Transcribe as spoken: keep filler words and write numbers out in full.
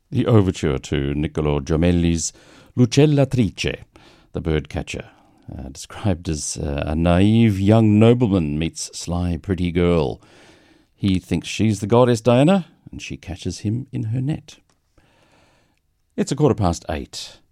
The overture to Niccolò Jomelli's L'Uccellatrice, the birdcatcher, uh, described as uh, a naive young nobleman meets sly pretty girl. He thinks she's the goddess Diana, and she catches him in her net. It's a quarter past eight.